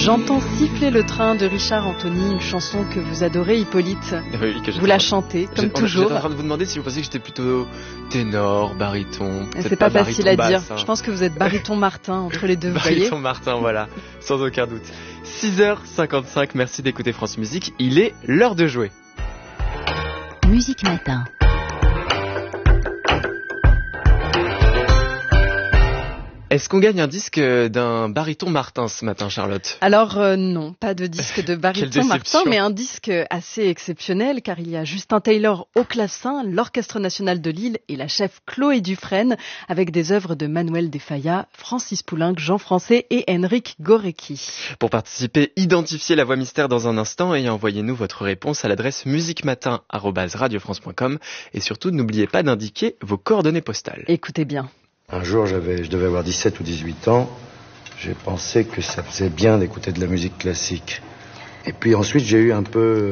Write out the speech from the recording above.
J'entends siffler le train de Richard Anthony, une chanson que vous adorez, Hippolyte. Oui, que vous la chantez, comme toujours. J'étais en train de vous demander si vous pensiez que j'étais plutôt ténor, baryton. C'est pas facile à dire. Basse, hein. Je pense que vous êtes baryton Martin, entre les deux, vous voyez. Baryton Martin, voilà, sans aucun doute. 6h55, merci d'écouter France Musique. Il est l'heure de jouer. Musique Matin. Est-ce qu'on gagne un disque d'un baryton Martin ce matin, Charlotte ? Alors non, pas de disque de baryton Martin, mais un disque assez exceptionnel car il y a Justin Taylor au clavecin, l'Orchestre National de Lille et la chef Chloé Dufresne avec des œuvres de Manuel de Falla, Francis Poulenc, Jean Français et Henrik Górecki. Pour participer, identifiez la voix mystère dans un instant et envoyez-nous votre réponse à l'adresse musiquematin@radiofrance.com et surtout n'oubliez pas d'indiquer vos coordonnées postales. Écoutez bien. Un jour, je devais avoir 17 ou 18 ans. J'ai pensé que ça faisait bien d'écouter de la musique classique. Et puis ensuite, j'ai eu un peu